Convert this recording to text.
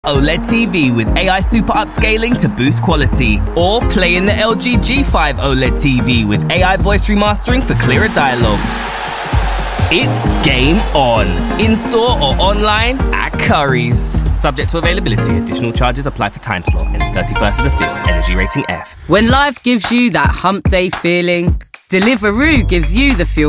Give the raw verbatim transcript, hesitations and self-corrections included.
OLED T V with A I super upscaling to boost quality. Or play in the L G G five OLED T V with A I voice remastering for clearer dialogue. It's game on, in-store or online at Currys. Subject to availability, additional charges apply for time slot. Ends thirty-first of the fifth, energy rating F. When life gives you that hump day feeling, Deliveroo gives you the feel